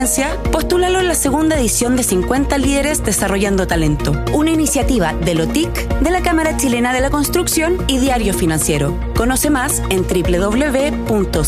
Postúlalo en la segunda edición de 50 Líderes Desarrollando Talento, una iniciativa de LOTIC, de la Cámara Chilena de la Construcción y Diario Financiero. Conoce más en www.ccc.cl.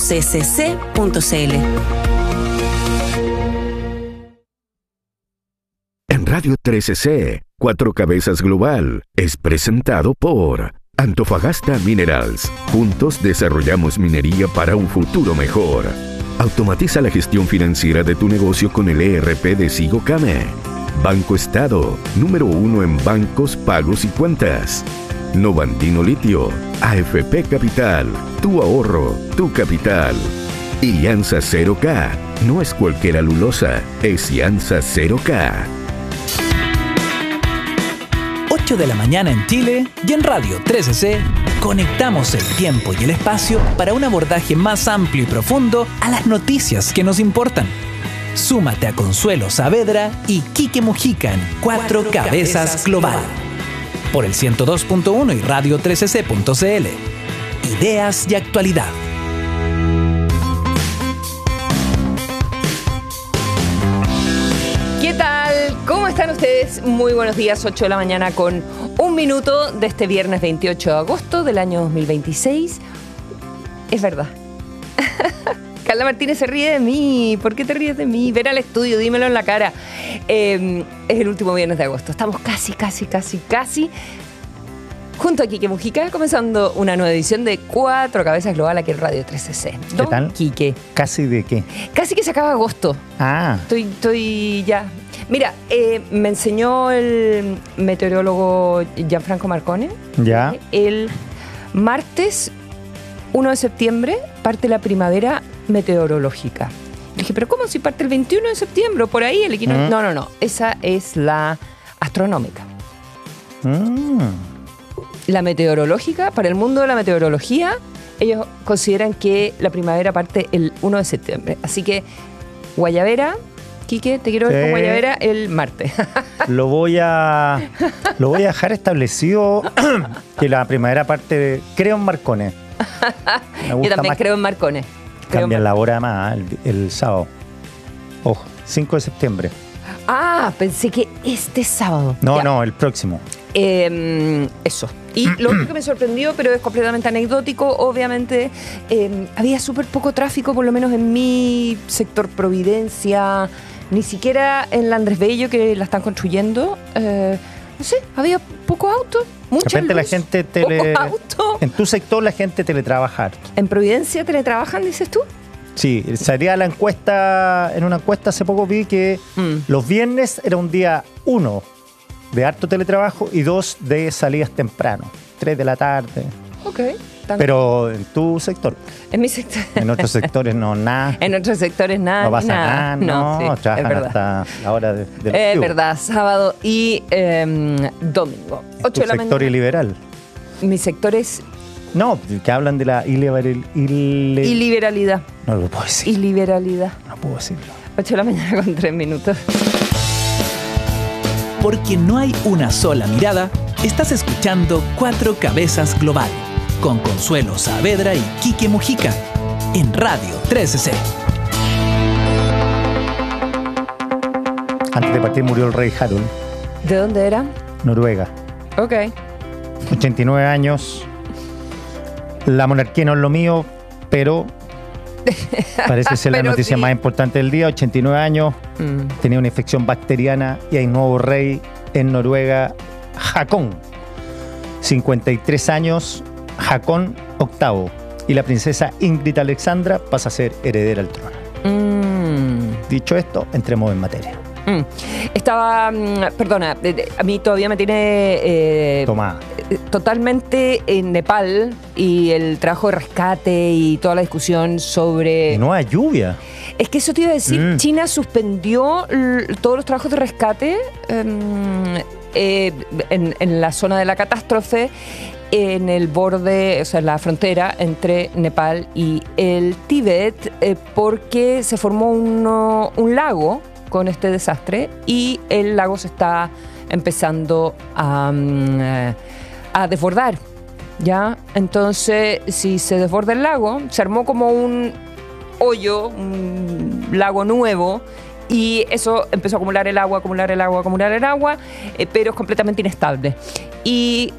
En Radio 13C, Cuatro Cabezas Global, es presentado por Antofagasta Minerals. Juntos desarrollamos minería para un futuro mejor. Automatiza la gestión financiera de tu negocio con el ERP de Sigocame. Banco Estado, número 1 en bancos, pagos y cuentas. Novandino Litio, AFP Capital, tu ahorro, tu capital. Y Iansa 0K, no es cualquier alulosa, es Iansa 0K. 8 de la mañana en Chile y en Radio 13C conectamos el tiempo y el espacio para un abordaje más amplio y profundo a las noticias que nos importan. Súmate a Consuelo Saavedra y Quique Mujica en Cuatro Cabezas Global por el 102.1 y Radio 13C.cl. Ideas y actualidad. ¿Qué tal? ¿Cómo están ustedes? Muy buenos días, 8 de la mañana con un minuto de este viernes 28 de agosto del año 2026. Es verdad. Carla Martínez se ríe de mí. ¿Por qué te ríes de mí? Ven al estudio, dímelo en la cara. Es el último viernes de agosto. Estamos casi junto a Quique Mujica, comenzando una nueva edición de Cuatro Cabezas Global aquí en Radio 13C. ¿Qué tal? Quique. ¿Casi de qué? Casi que se acaba agosto. Ah. Estoy ya. Mira, me enseñó el meteorólogo Gianfranco Marcone. Ya. El martes 1 de septiembre parte la primavera meteorológica. Le dije, ¿pero cómo si parte el 21 de septiembre? Por ahí el equinoccio. No. Esa es la astronómica. La meteorológica, para el mundo de la meteorología, ellos consideran que la primavera parte el 1 de septiembre. Así que, Guayabera, Quique, te quiero ver con Guayabera el martes. Lo voy a dejar establecido que la primavera parte, creo en Marcone. Yo también creo en Marcone. Cambian la hora más el sábado. Ojo, 5 de septiembre. Ah, pensé que este sábado. No, el próximo. Eso. Y lo único que me sorprendió, pero es completamente anecdótico, obviamente, había súper poco tráfico, por lo menos en mi sector Providencia, ni siquiera en la Andrés Bello, que la están construyendo. No sé, había poco auto, mucha De repente luz, la gente poco auto. En tu sector la gente teletrabaja. ¿En Providencia teletrabajan, dices tú? Sí, salía la encuesta, en una encuesta hace poco vi que los viernes era un día 1 de harto teletrabajo y 2 de salidas temprano, 3 de la tarde. Ok. Pero en tu sector. En mi sector. En otros sectores no, nada. En otros sectores nada. No pasa nada, no, sí, trabajan hasta la hora de es verdad, sábado y domingo. 8 tu de la sector mañana. iliberal. Mi sector es No, que hablan de la iliberalidad. No lo puedo decir. Iliberalidad. No puedo decirlo. 8 de la mañana con 3 minutos. Porque no hay una sola mirada, estás escuchando Cuatro Cabezas Global con Consuelo Saavedra y Quique Mujica en Radio 13C. Antes de partir murió el rey Harold, ¿De dónde era? Noruega. Ok. 89 años. La monarquía no es lo mío, pero parece ser la Pero noticia sí. más importante del día. 89 años, tenía una infección bacteriana y hay nuevo rey en Noruega, Haakon. 53 años, Haakon VIII. Y la princesa Ingrid Alexandra pasa a ser heredera al trono. Dicho esto, entremos en materia. Estaba, perdona, a mí todavía me tiene Tomada. totalmente en Nepal y el trabajo de rescate y toda la discusión sobre... Y no hay lluvia. Es que eso te iba a decir, China suspendió todos los trabajos de rescate en la zona de la catástrofe, en el borde, o sea, en la frontera entre Nepal y el Tíbet, porque se formó un lago con este desastre y el lago se está empezando a desbordar, ¿ya? Entonces, si se desborda el lago, se armó como un hoyo, un lago nuevo, Y eso empezó a acumular el agua, pero es completamente inestable. Y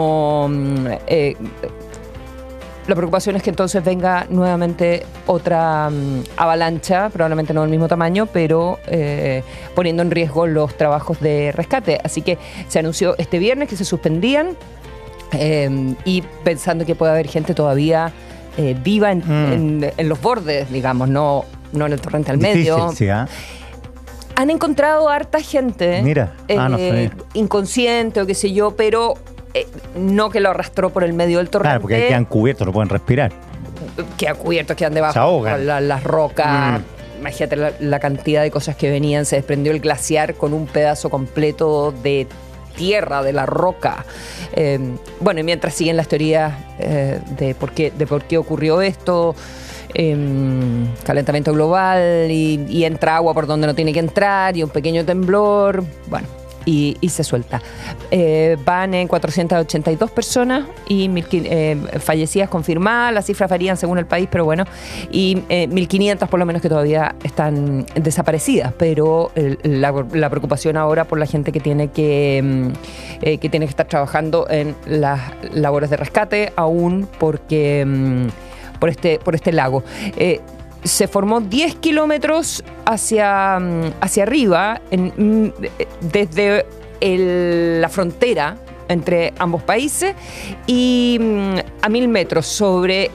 la preocupación es que entonces venga nuevamente otra avalancha, probablemente no del mismo tamaño, pero poniendo en riesgo los trabajos de rescate. Así que se anunció este viernes que se suspendían y pensando que puede haber gente todavía viva en los bordes, digamos, no en el torrente al medio. Difícil, sí, ¿eh? Han encontrado harta gente. Mira, no sabía. Inconsciente o qué sé yo, pero no que lo arrastró por el medio del torrente. Claro, porque ahí quedan cubiertos, no pueden respirar. Quedan cubiertos, quedan debajo. Se ahogan. Las rocas. Imagínate la cantidad de cosas que venían. Se desprendió el glaciar con un pedazo completo de tierra, de la roca. Bueno, y mientras siguen las teorías de por qué ocurrió esto. Calentamiento global y entra agua por donde no tiene que entrar y un pequeño temblor, bueno, y se suelta. Van en 482 personas y fallecidas confirmadas. Las cifras varían según el país, pero bueno, y 1.500 por lo menos que todavía están desaparecidas, pero la preocupación ahora por la gente que tiene que estar trabajando en las labores de rescate aún porque por este lago. Se formó 10 kilómetros hacia arriba desde la frontera entre ambos países y a 1.000 metros sobre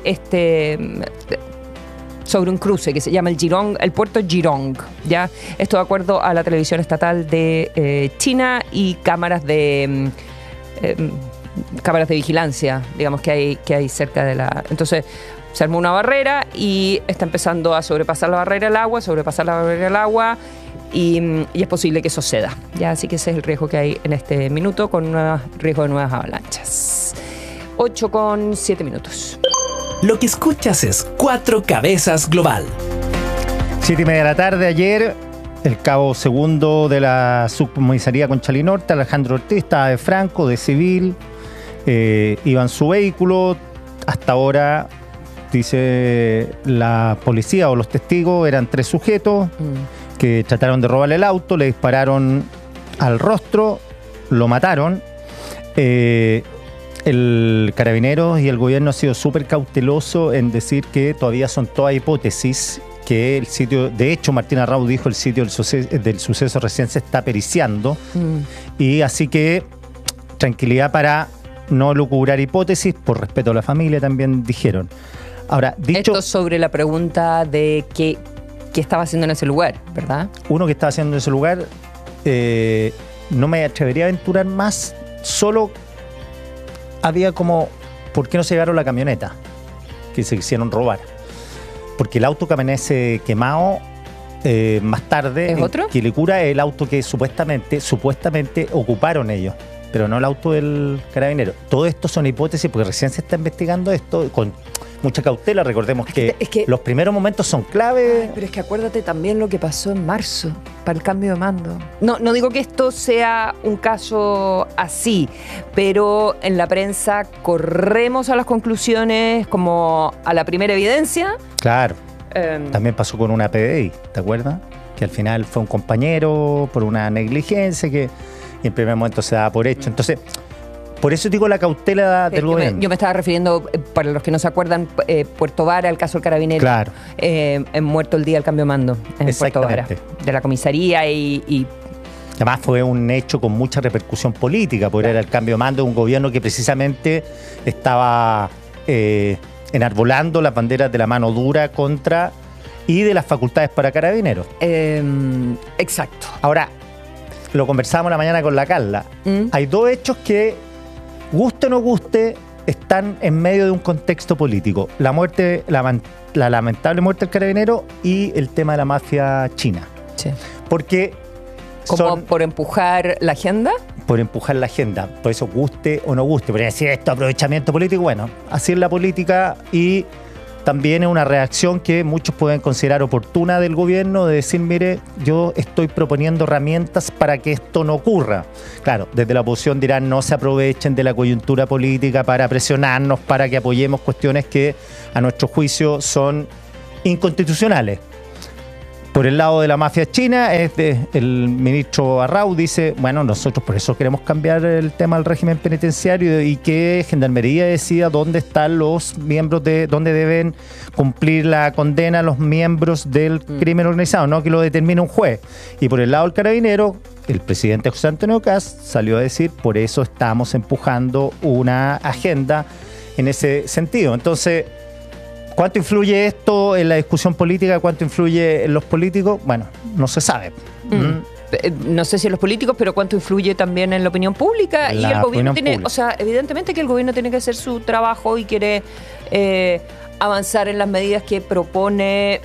un cruce que se llama el puerto Jirong, ¿ya? Esto de acuerdo a la televisión estatal de China y cámaras de vigilancia, digamos, que hay cerca de la... Entonces se armó una barrera y está empezando a sobrepasar la barrera del agua y es posible que eso ceda, ¿ya? Así que ese es el riesgo que hay en este minuto, con un riesgo de nuevas avalanchas. 8:07. Lo que escuchas es Cuatro Cabezas Global. 7:30 de la tarde ayer, el cabo segundo de la subcomisaría Conchalí Norte, Alejandro Ortiz, estaba de franco, de civil, iba en su vehículo. Hasta ahora, dice la policía o los testigos, eran 3 sujetos que trataron de robarle el auto, le dispararon al rostro, lo mataron. El Carabineros y el gobierno ha sido súper cauteloso en decir que todavía son todas hipótesis, que el sitio, de hecho Martín Arrau dijo, el sitio del suceso recién se está periciando, y así que tranquilidad para no lucubrar hipótesis, por respeto a la familia también dijeron. Ahora, dicho esto sobre la pregunta de qué estaba haciendo en ese lugar, ¿verdad? Uno que estaba haciendo en ese lugar, no me atrevería a aventurar más, solo había como, ¿por qué no se llevaron la camioneta que se quisieron robar? Porque el auto que amanece quemado más tarde ¿es otro? En Quilicura, es el auto que supuestamente ocuparon ellos, pero no el auto del carabinero. Todo esto son hipótesis porque recién se está investigando esto con mucha cautela. Recordemos que los primeros momentos son clave. Ay, pero es que acuérdate también lo que pasó en marzo para el cambio de mando. No digo que esto sea un caso así, pero en la prensa corremos a las conclusiones como a la primera evidencia. Claro. También pasó con una PDI, ¿te acuerdas? Que al final fue un compañero por una negligencia que en primer momento se daba por hecho. Entonces, por eso digo la cautela del gobierno. Yo me estaba refiriendo, para los que no se acuerdan, Puerto Vara, el caso del Carabinero. Claro. Muerto el día del cambio de mando en Puerto Vara, de la comisaría y además fue un hecho con mucha repercusión política, porque era el cambio de mando de un gobierno que precisamente estaba enarbolando las banderas de la mano dura contra y de las facultades para Carabineros. Exacto. Ahora, lo conversábamos la mañana con la Carla. Hay dos hechos que, guste o no guste, están en medio de un contexto político. La lamentable muerte del carabinero y el tema de la mafia china. Sí. Porque ¿como por empujar la agenda? Por empujar la agenda. Por eso, guste o no guste. Podría decir esto, aprovechamiento político. Bueno, así es la política, y también es una reacción que muchos pueden considerar oportuna del gobierno, de decir, mire, yo estoy proponiendo herramientas para que esto no ocurra. Claro, desde la oposición dirán, no se aprovechen de la coyuntura política para presionarnos, para que apoyemos cuestiones que a nuestro juicio son inconstitucionales. Por el lado de la mafia china, el ministro Arrau dice, bueno, nosotros por eso queremos cambiar el tema del régimen penitenciario y que Gendarmería decida dónde están los miembros dónde deben cumplir la condena los miembros del crimen organizado, no que lo determine un juez. Y por el lado del carabinero, el presidente José Antonio Kast salió a decir, por eso estamos empujando una agenda en ese sentido. Entonces, ¿cuánto influye esto en la discusión política? ¿Cuánto influye en los políticos? Bueno, no se sabe. No sé si en los políticos, pero cuánto influye también en la opinión pública. Y el gobierno tiene, o sea, evidentemente que el gobierno tiene que hacer su trabajo y quiere avanzar en las medidas que propone.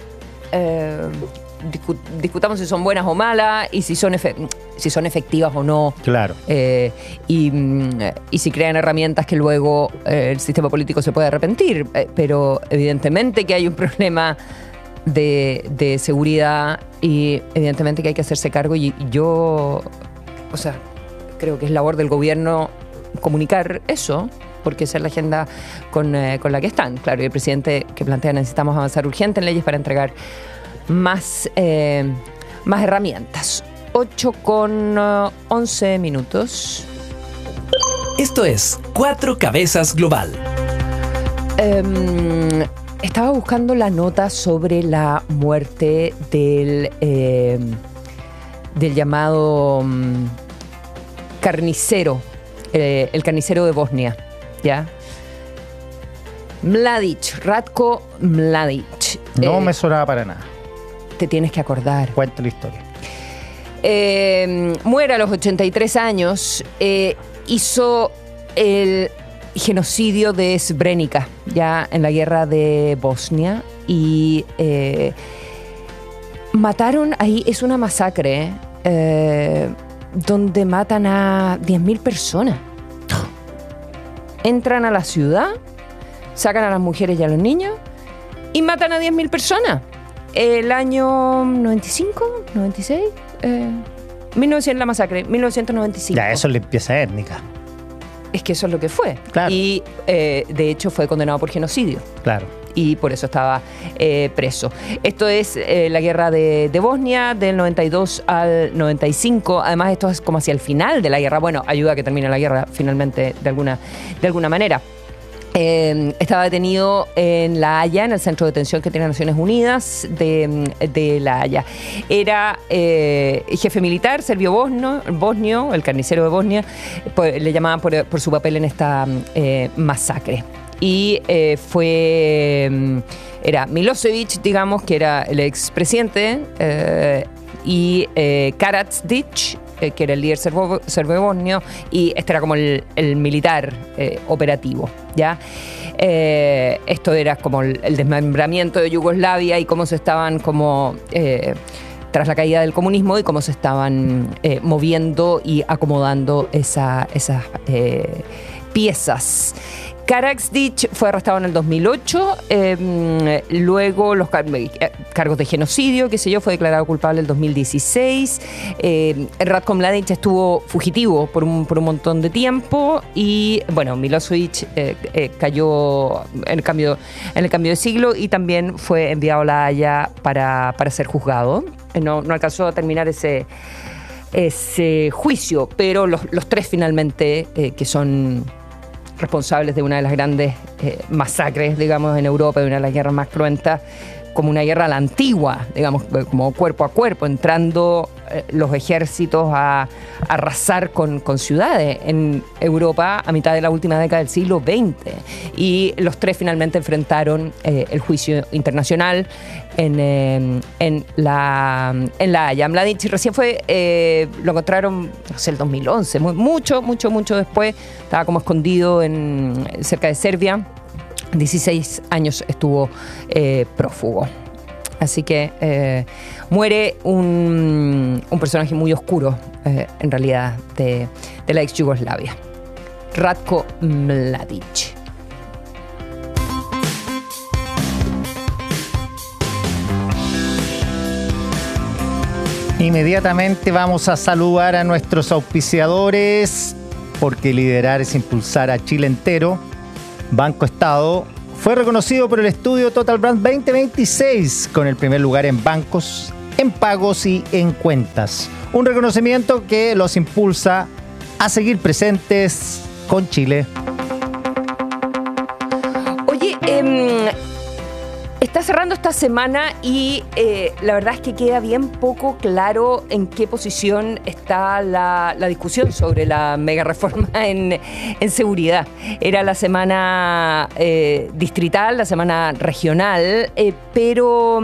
Discutamos si son buenas o malas y si son efectivas o no. Claro. Y si crean herramientas que luego el sistema político se puede arrepentir. Pero evidentemente que hay un problema de seguridad y evidentemente que hay que hacerse cargo. Y yo, o sea, creo que es labor del gobierno comunicar eso, porque esa es la agenda con la que están. Claro, y el presidente que plantea necesitamos avanzar urgente en leyes para entregar más herramientas. 8:11 minutos. Esto es Cuatro Cabezas Global. Estaba buscando la nota sobre la muerte del llamado carnicero, el carnicero de Bosnia, ¿ya? Mladic, Ratko Mladic. No me sonaba para nada. Te tienes que acordar. Cuenta la historia. Muere a los 83 años. Hizo el genocidio de Srebrenica, ya en la guerra de Bosnia. Y mataron ahí, es una masacre, donde matan a 10.000 personas. Entran a la ciudad, sacan a las mujeres y a los niños y matan a 10.000 personas. El año 95, 96, 1900 la masacre, 1995. Ya, eso es limpieza étnica. Es que eso es lo que fue. Claro. Y de hecho fue condenado por genocidio. Claro. Y por eso estaba preso. Esto es la guerra de Bosnia, del 92 al 95. Además, esto es como hacia el final de la guerra. Bueno, ayuda a que termine la guerra finalmente de alguna manera. Estaba detenido en La Haya, en el centro de detención que tiene Naciones Unidas de La Haya. Era jefe militar, serbio bosnio, el carnicero de Bosnia, le llamaban por su papel en esta masacre. Y era Milosevic, digamos, que era el expresidente, y Karadzic, que era el líder serbio-bosnio, y este era como el militar operativo, ¿ya? Esto era como el desmembramiento de Yugoslavia y cómo se estaban tras la caída del comunismo y cómo se estaban moviendo y acomodando esas piezas. Karadzic fue arrestado en el 2008, luego los cargos de genocidio, qué sé yo, fue declarado culpable en el 2016. Ratko Mladic estuvo fugitivo por un montón de tiempo y, bueno, Milosevic cayó en el cambio de siglo y también fue enviado a La Haya para ser juzgado. No alcanzó a terminar ese juicio, pero los tres finalmente que son responsables de una de las grandes masacres, digamos, en Europa, de una de las guerras más cruentas, como una guerra a la antigua, digamos, como cuerpo a cuerpo, entrando los ejércitos a arrasar con ciudades en Europa a mitad de la última década del siglo XX. Y los tres finalmente enfrentaron el juicio internacional en La Haya. Mladic recién lo encontraron, no sé, el 2011, mucho después, estaba como escondido cerca de Serbia. 16 años estuvo prófugo. Así que muere un personaje muy oscuro, en realidad, de la ex Yugoslavia. Ratko Mladic. Inmediatamente vamos a saludar a nuestros auspiciadores, porque liderar es impulsar a Chile entero. Banco Estado fue reconocido por el estudio Total Brand 2026 con el primer lugar en bancos en pagos y en cuentas. Un reconocimiento que los impulsa a seguir presentes con Chile. Oye, está cerrando esta semana y la verdad es que queda bien poco claro en qué posición está la discusión sobre la mega reforma en seguridad. Era la semana distrital, la semana regional, pero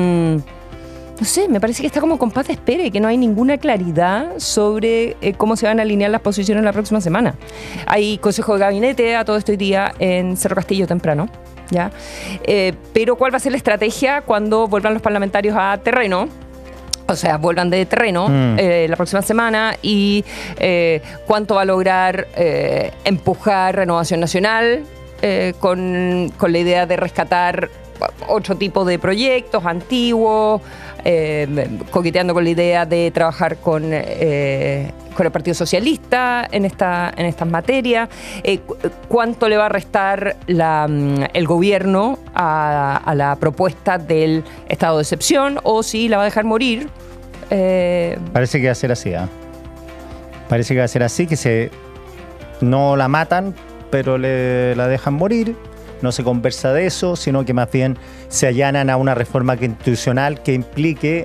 no sé, me parece que está como compás de espera y que no hay ninguna claridad sobre cómo se van a alinear las posiciones la próxima semana. Hay consejo de gabinete a todo esto hoy día en Cerro Castillo temprano, ¿ya? Pero ¿cuál va a ser la estrategia cuando vuelvan los parlamentarios a terreno? O sea, vuelvan de terreno la próxima semana y cuánto va a lograr empujar Renovación Nacional con la idea de rescatar otro tipo de proyectos antiguos, coqueteando con la idea de trabajar con el Partido Socialista en estas materias, cuánto le va a restar el gobierno a la propuesta del estado de excepción o si la va a dejar morir. Parece que va a ser así, ¿eh? Parece que va a ser así, que no la matan, pero la dejan morir. No se conversa de eso, sino que más bien se allanan a una reforma constitucional que implique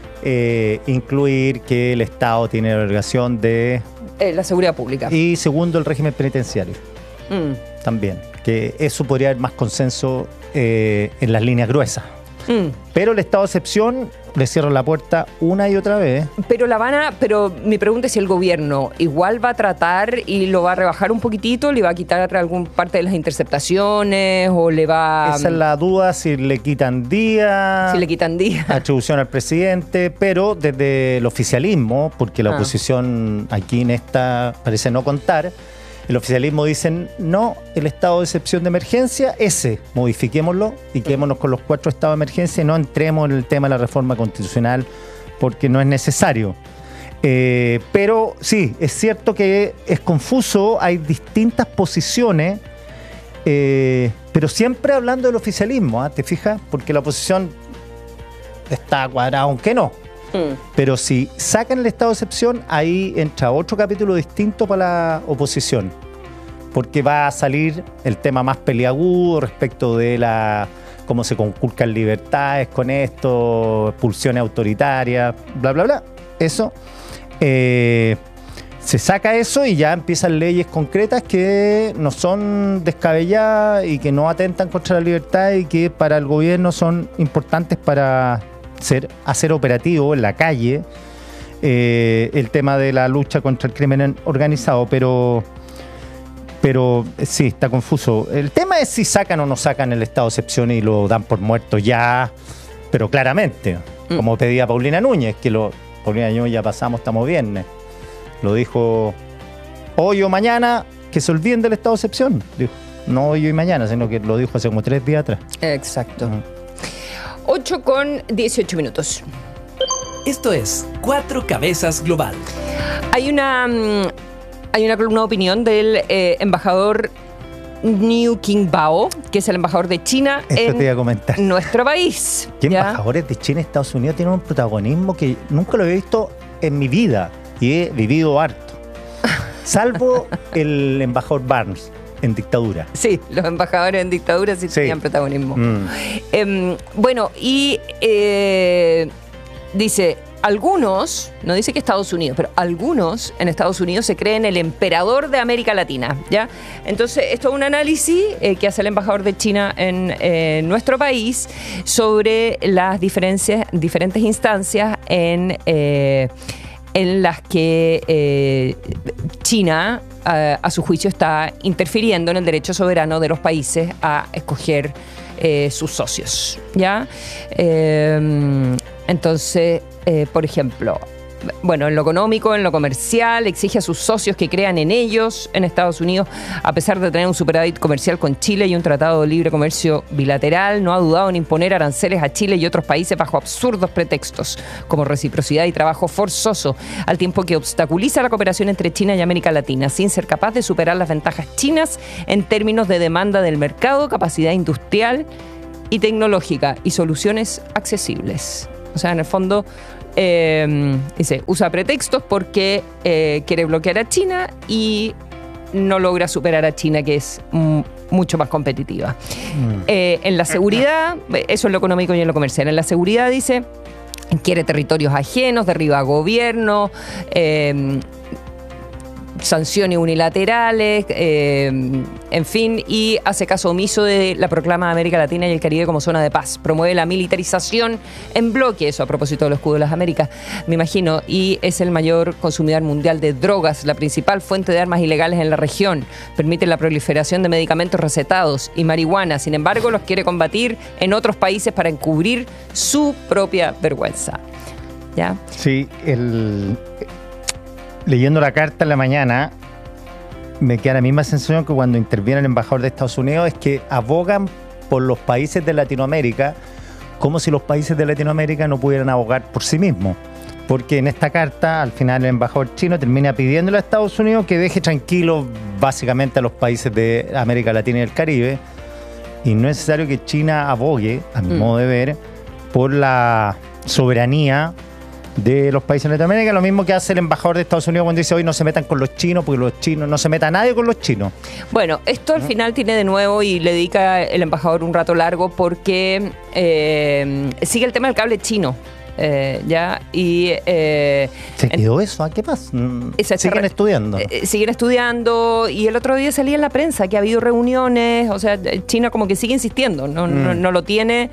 incluir que el Estado tiene la obligación de... la seguridad pública. Y segundo, el régimen penitenciario. También. Que eso podría haber más consenso en las líneas gruesas. Pero el estado de excepción le cierra la puerta una y otra vez. Pero mi pregunta es si el gobierno igual va a tratar y lo va a rebajar un poquitito, le va a quitar alguna parte de las interceptaciones o le va... Esa es la duda, si le quitan días. Si le quitan días. Atribución al presidente, pero desde el oficialismo, porque la oposición aquí en esta parece no contar, el oficialismo dicen, no, el estado de excepción de emergencia, modifiquémoslo y quedémonos con los 4 estados de emergencia y no entremos en el tema de la reforma constitucional porque no es necesario. Pero sí, es cierto que es confuso, hay distintas posiciones, pero siempre hablando del oficialismo, ¿te fijas? Porque la oposición está cuadrada, aunque no. Pero si sacan el estado de excepción, ahí entra otro capítulo distinto para la oposición, porque va a salir el tema más peliagudo respecto de cómo se conculcan libertades con esto, expulsiones autoritarias, bla, bla, bla. Eso. Se saca eso y ya empiezan leyes concretas que no son descabelladas y que no atentan contra la libertad y que para el gobierno son importantes para hacer operativo en la calle el tema de la lucha contra el crimen organizado, pero sí, está confuso. El tema es si sacan o no sacan el estado de excepción y lo dan por muerto ya, pero claramente, como pedía Paulina Núñez, Paulina Núñez ya pasamos, estamos viernes, lo dijo hoy o mañana, que se olviden del estado de excepción, dijo. No hoy y mañana, sino que lo dijo hace como 3 días atrás. Exacto. 8:18. Esto es Cuatro Cabezas Global. Hay una columna de opinión del embajador Niu Qingbao, que es el embajador de China en nuestro país. ¿Qué embajadores de China y Estados Unidos tienen un protagonismo que nunca lo había visto en mi vida y he vivido harto? Salvo el embajador Barnes. En dictadura. Sí, los embajadores en dictadura sí tenían protagonismo. Bueno, y dice, algunos, no dice que Estados Unidos, pero algunos en Estados Unidos se creen el emperador de América Latina, ¿ya? Entonces, esto es un análisis que hace el embajador de China en nuestro país sobre las diferentes instancias en las que China, a su juicio, está interfiriendo en el derecho soberano de los países a escoger sus socios, ¿ya? Entonces, por ejemplo, bueno, en lo económico, en lo comercial, exige a sus socios que crean en ellos. En Estados Unidos, a pesar de tener un superávit comercial con Chile y un tratado de libre comercio bilateral, no ha dudado en imponer aranceles a Chile y otros países bajo absurdos pretextos, como reciprocidad y trabajo forzoso, al tiempo que obstaculiza la cooperación entre China y América Latina, sin ser capaz de superar las ventajas chinas en términos de demanda del mercado, capacidad industrial y tecnológica y soluciones accesibles. O sea, en el fondo, dice, usa pretextos porque quiere bloquear a China y no logra superar a China, que es mucho más competitiva. En la seguridad, eso en lo económico y en lo comercial. En la seguridad dice, quiere territorios ajenos, derriba gobierno, sanciones unilaterales, en fin, y hace caso omiso de la proclama de América Latina y el Caribe como zona de paz. Promueve la militarización en bloque, eso a propósito del escudo de las Américas, me imagino, y es el mayor consumidor mundial de drogas, la principal fuente de armas ilegales en la región. Permite la proliferación de medicamentos recetados y marihuana. Sin embargo, los quiere combatir en otros países para encubrir su propia vergüenza. ¿Ya? Sí, leyendo la carta en la mañana, me queda la misma sensación que cuando interviene el embajador de Estados Unidos, es que abogan por los países de Latinoamérica como si los países de Latinoamérica no pudieran abogar por sí mismos. Porque en esta carta, al final, el embajador chino termina pidiéndole a Estados Unidos que deje tranquilos básicamente a los países de América Latina y el Caribe. Y no es necesario que China abogue, a mi modo de ver, por la soberanía de los países de Latinoamérica, lo mismo que hace el embajador de Estados Unidos cuando dice hoy no se metan con los chinos, porque los chinos, no se meta nadie con los chinos. Bueno, esto al final tiene de nuevo, y le dedica el embajador un rato largo, porque sigue el tema del cable chino. ¿Ya? Y ¿se quedó eso? ¿Qué pasa? Siguen estudiando. Siguen estudiando, y el otro día salía en la prensa que ha habido reuniones, o sea, China como que sigue insistiendo, no lo tiene.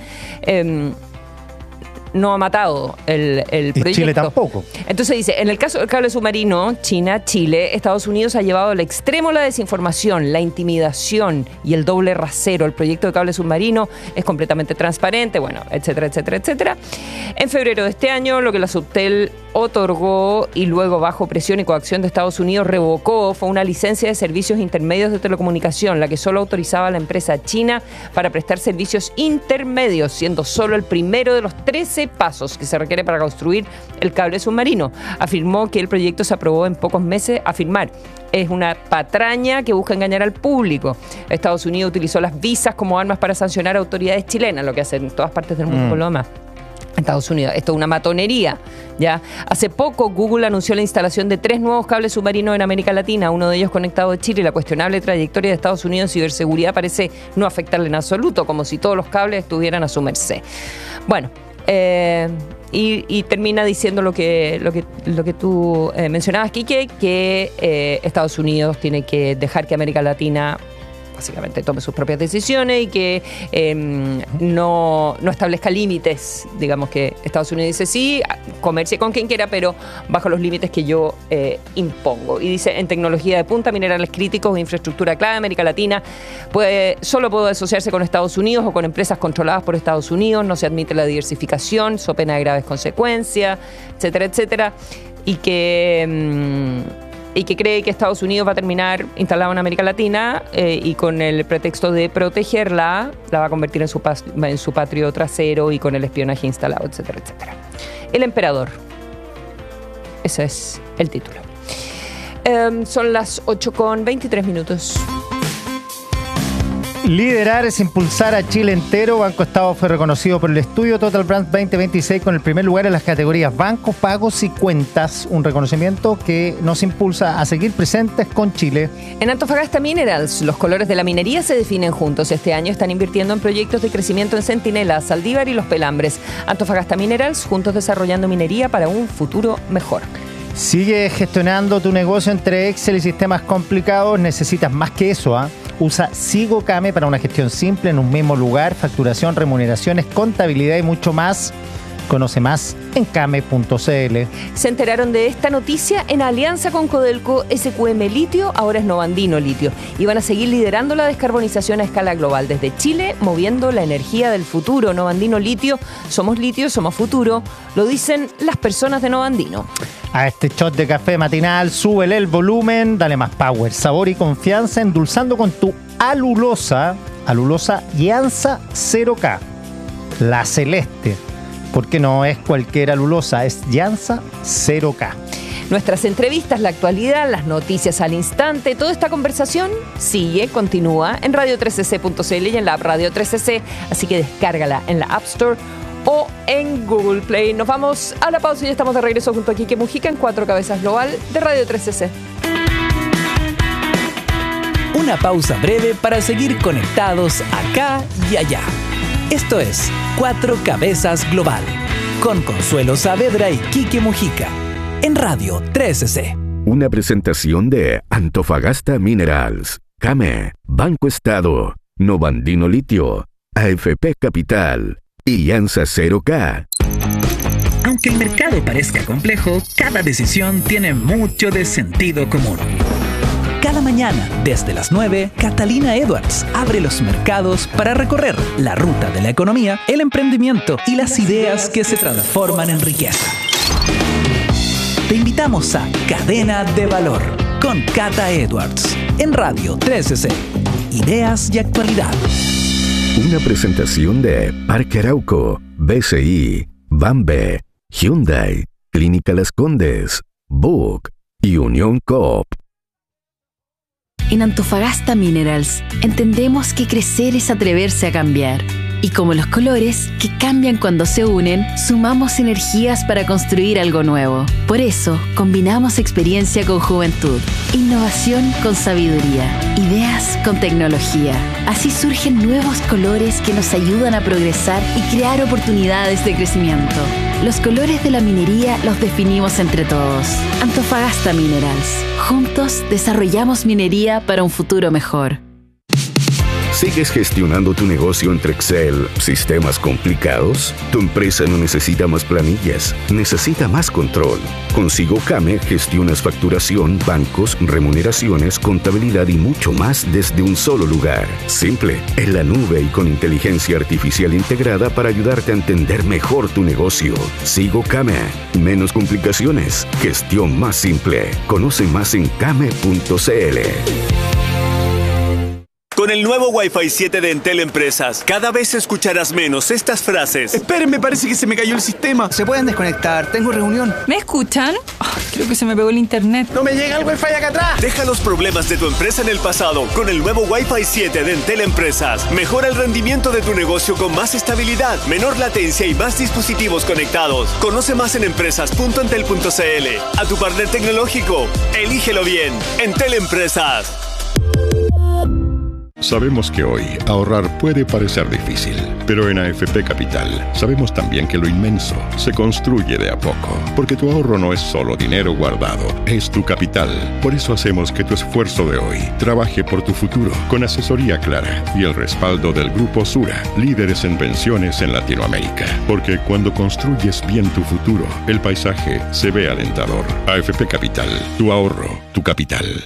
No ha matado el proyecto. Y Chile tampoco. Entonces dice, en el caso del cable submarino, China, Chile, Estados Unidos ha llevado al extremo la desinformación, la intimidación y el doble rasero. El proyecto de cable submarino es completamente transparente, bueno, etcétera, etcétera, etcétera. En febrero de este año, lo que la Subtel otorgó y luego bajo presión y coacción de Estados Unidos revocó fue una licencia de servicios intermedios de telecomunicación, la que solo autorizaba a la empresa china para prestar servicios intermedios, siendo solo el primero de los 13 pasos que se requiere para construir el cable submarino. Afirmó que el proyecto se aprobó en pocos meses. Afirmar es una patraña que busca engañar al público. Estados Unidos utilizó las visas como armas para sancionar a autoridades chilenas, lo que hacen en todas partes del mundo con lo demás. Estados Unidos, esto es una matonería, ¿ya? Hace poco Google anunció la instalación de 3 nuevos cables submarinos en América Latina, uno de ellos conectado a Chile, y la cuestionable trayectoria de Estados Unidos en ciberseguridad parece no afectarle en absoluto, como si todos los cables estuvieran a su merced. Bueno, y termina diciendo lo que tú mencionabas, Quique, que Estados Unidos tiene que dejar que América Latina básicamente tome sus propias decisiones y que no establezca límites. Digamos que Estados Unidos dice sí, comercie con quien quiera, pero bajo los límites que yo impongo. Y dice, en tecnología de punta, minerales críticos, infraestructura clave, América Latina solo puede asociarse con Estados Unidos o con empresas controladas por Estados Unidos, no se admite la diversificación, so pena de graves consecuencias, etcétera, etcétera. Y que cree que Estados Unidos va a terminar instalado en América Latina y con el pretexto de protegerla, la va a convertir en su patrio trasero y con el espionaje instalado, etcétera, etcétera. El emperador. Ese es el título. Son las 8:23. Liderar es impulsar a Chile entero. Banco Estado fue reconocido por el estudio Total Brand 2026 con el primer lugar en las categorías bancos, pagos y cuentas. Un reconocimiento que nos impulsa a seguir presentes con Chile. En Antofagasta Minerals, los colores de la minería se definen juntos. Este año están invirtiendo en proyectos de crecimiento en Centinela, Saldívar y Los Pelambres. Antofagasta Minerals, juntos desarrollando minería para un futuro mejor. Sigue gestionando tu negocio entre Excel y sistemas complicados. Necesitas más que eso, ¿ah? Usa SigoCame para una gestión simple en un mismo lugar, facturación, remuneraciones, contabilidad y mucho más. Conoce más en came.cl. Se enteraron de esta noticia en alianza con Codelco. SQM Litio ahora es Novandino Litio y van a seguir liderando la descarbonización a escala global desde Chile, moviendo la energía del futuro. Novandino Litio, somos futuro, lo dicen las personas de Novandino. A este shot de café matinal, súbele el volumen, dale más power, sabor y confianza, endulzando con tu alulosa Llanza 0K, la celeste. Porque no es cualquier alulosa, es Llanza 0K. Nuestras entrevistas, la actualidad, las noticias al instante, toda esta conversación continúa en radio3cc.cl y en la app Radio 3cc, así que descárgala en la App Store o en Google Play. Nos vamos a la pausa y ya estamos de regreso junto a Quique Mujica en Cuatro Cabezas Global de Radio 3CC. Una pausa breve para seguir conectados acá y allá. Esto es Cuatro Cabezas Global, con Consuelo Saavedra y Quique Mujica, en Radio 3CC. Una presentación de Antofagasta Minerals, CAME, Banco Estado, Novandino Litio, AFP Capital y Llanza 0K. Aunque el mercado parezca complejo, cada decisión tiene mucho de sentido común. Cada mañana, desde las 9, Catalina Edwards abre los mercados para recorrer la ruta de la economía, el emprendimiento y las ideas que se transforman en riqueza. Te invitamos a Cadena de Valor con Cata Edwards en Radio 3CC. Ideas y actualidad. Una presentación de Parque Arauco, BCI, Bambe, Hyundai, Clínica Las Condes, Book y Unión Coop. En Antofagasta Minerals entendemos que crecer es atreverse a cambiar. Y como los colores, que cambian cuando se unen, sumamos energías para construir algo nuevo. Por eso, combinamos experiencia con juventud, innovación con sabiduría, ideas con tecnología. Así surgen nuevos colores que nos ayudan a progresar y crear oportunidades de crecimiento. Los colores de la minería los definimos entre todos. Antofagasta Minerals. Juntos desarrollamos minería para un futuro mejor. ¿Sigues gestionando tu negocio entre Excel, sistemas complicados? Tu empresa no necesita más planillas, necesita más control. Con SigoCame gestionas facturación, bancos, remuneraciones, contabilidad y mucho más desde un solo lugar. Simple, en la nube y con inteligencia artificial integrada para ayudarte a entender mejor tu negocio. SigoCame. Menos complicaciones, gestión más simple. Conoce más en came.cl. Con el nuevo Wi-Fi 7 de Entel Empresas, cada vez escucharás menos estas frases. Esperen, parece que se me cayó el sistema. Se pueden desconectar, tengo reunión. ¿Me escuchan? Creo que se me pegó el internet. ¡No me llega el Wi-Fi acá atrás! Deja los problemas de tu empresa en el pasado con el nuevo Wi-Fi 7 de Entel Empresas. Mejora el rendimiento de tu negocio con más estabilidad, menor latencia y más dispositivos conectados. Conoce más en empresas.entel.cl. A tu partner tecnológico, elígelo bien. Entel Empresas. Sabemos que hoy ahorrar puede parecer difícil, pero en AFP Capital sabemos también que lo inmenso se construye de a poco, porque tu ahorro no es solo dinero guardado, es tu capital. Por eso hacemos que tu esfuerzo de hoy trabaje por tu futuro, con asesoría clara y el respaldo del Grupo Sura, líderes en pensiones en Latinoamérica. Porque cuando construyes bien tu futuro, el paisaje se ve alentador. AFP Capital, tu ahorro, tu capital.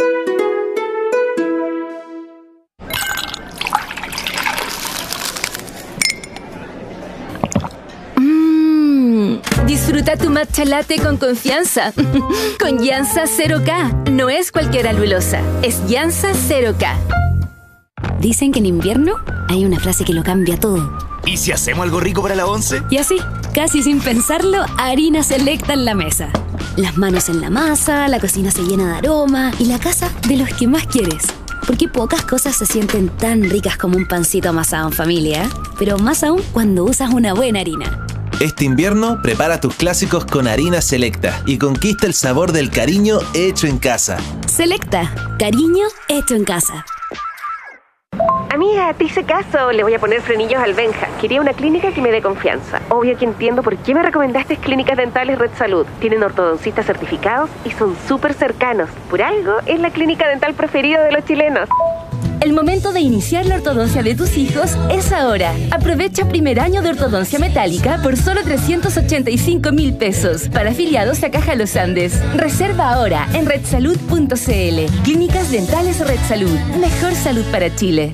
Disfruta tu matcha latte con confianza. Con Llanza 0K. No es cualquier alulosa, es Llanza 0K. Dicen que en invierno hay una frase que lo cambia todo. ¿Y si hacemos algo rico para la once? Y así, casi sin pensarlo, harina selecta en la mesa. Las manos en la masa, la cocina se llena de aroma y la casa de los que más quieres. Porque pocas cosas se sienten tan ricas como un pancito amasado en familia, pero más aún cuando usas una buena harina. Este invierno, prepara tus clásicos con harina Selecta y conquista el sabor del cariño hecho en casa. Selecta, cariño hecho en casa. Amiga, te hice caso. Le voy a poner frenillos al Benja. Quería una clínica que me dé confianza. Obvio que entiendo por qué me recomendaste Clínicas Dentales Red Salud. Tienen ortodoncistas certificados y son súper cercanos. Por algo, es la clínica dental preferida de los chilenos. El momento de iniciar la ortodoncia de tus hijos es ahora. Aprovecha primer año de ortodoncia metálica por solo 385,000 pesos para afiliados a Caja Los Andes. Reserva ahora en redsalud.cl. Clínicas Dentales Red Salud. Mejor salud para Chile.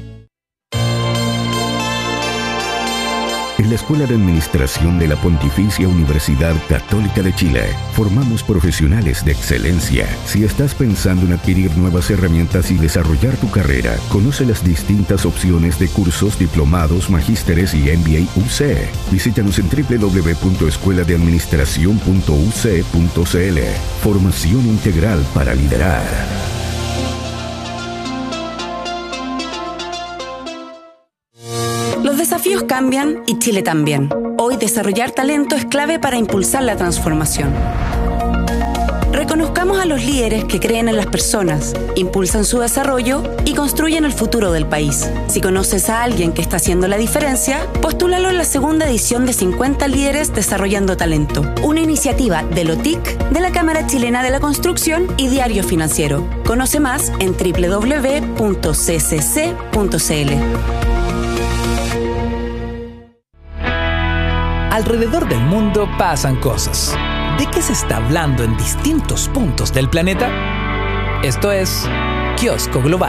En la Escuela de Administración de la Pontificia Universidad Católica de Chile, formamos profesionales de excelencia. Si estás pensando en adquirir nuevas herramientas y desarrollar tu carrera, conoce las distintas opciones de cursos, diplomados, magísteres y MBA UC. Visítanos en www.escueladeadministracion.uc.cl. Formación integral para liderar. Los desafíos cambian y Chile también. Hoy y desarrollar talento es clave para impulsar la transformación. Reconozcamos a los líderes que creen en las personas, impulsan su desarrollo y construyen el futuro del país. Si conoces a alguien que está haciendo la diferencia, postúlalo en la segunda edición de 50 Líderes Desarrollando Talento, una iniciativa de LOTIC, de la Cámara Chilena de la Construcción y Diario Financiero. Conoce más en www.ccc.cl. Alrededor del mundo pasan cosas. ¿De qué se está hablando en distintos puntos del planeta? Esto es Kiosco Global.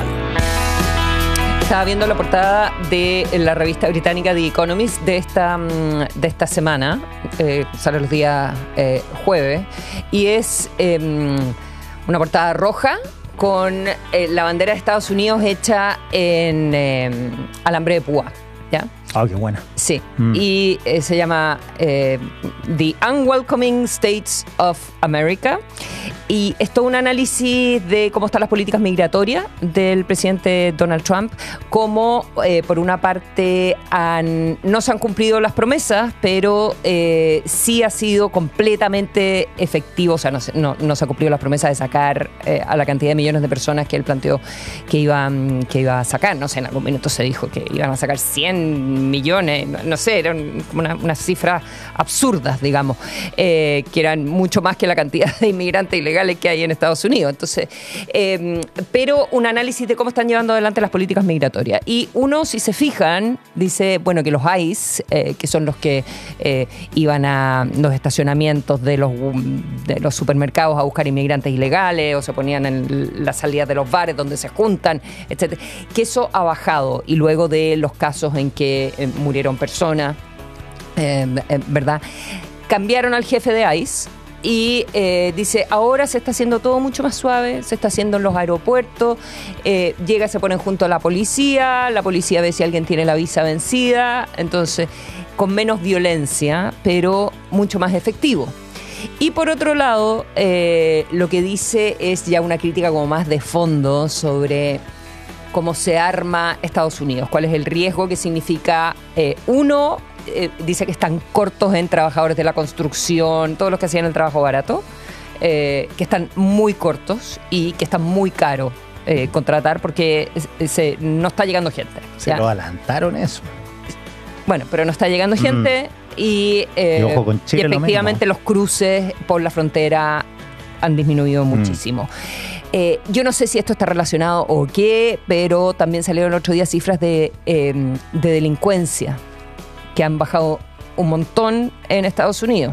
Estaba viendo la portada de la revista británica The Economist de esta semana, sale los días jueves, y es una portada roja con la bandera de Estados Unidos hecha en alambre de púa, ¿ya? Ah, qué buena. Sí, y se llama The Unwelcoming States of America, y es todo un análisis de cómo están las políticas migratorias del presidente Donald Trump, cómo por una parte no se han cumplido las promesas, pero sí ha sido completamente efectivo, o sea, no se ha cumplido las promesas de sacar a la cantidad de millones de personas que él planteó que iba a sacar. No sé, en algún minuto se dijo que iban a sacar 100 millones, no sé, eran como unas cifras absurdas, digamos, que eran mucho más que la cantidad de inmigrantes ilegales que hay en Estados Unidos. Entonces, pero un análisis de cómo están llevando adelante las políticas migratorias. Y uno, si se fijan, dice, bueno, que los ICE, que son los que iban a los estacionamientos de los supermercados a buscar inmigrantes ilegales, o se ponían en las salidas de los bares donde se juntan, etcétera, que eso ha bajado. Y luego de los casos en que murieron personas, ¿verdad? Cambiaron al jefe de ICE y dice, ahora se está haciendo todo mucho más suave, se está haciendo en los aeropuertos, llega, se ponen junto a la policía ve si alguien tiene la visa vencida, entonces con menos violencia, pero mucho más efectivo. Y por otro lado, lo que dice es ya una crítica como más de fondo sobre cómo se arma Estados Unidos, cuál es el riesgo que significa, dice que están cortos en trabajadores de la construcción, todos los que hacían el trabajo barato, que están muy cortos y que están muy caros contratar porque no está llegando gente. Se lo adelantaron eso. Bueno, pero no está llegando gente y ojo, con Chile y efectivamente los cruces por la frontera han disminuido muchísimo. Yo no sé si esto está relacionado o qué, pero también salieron el otro día cifras de delincuencia que han bajado un montón en Estados Unidos.